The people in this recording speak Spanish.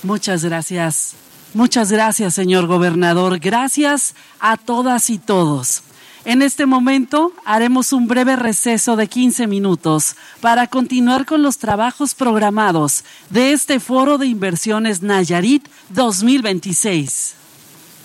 Muchas gracias. Muchas gracias, señor gobernador. Gracias a todas y todos. En este momento haremos un breve receso de 15 minutos para continuar con los trabajos programados de este Foro de Inversiones Nayarit 2026.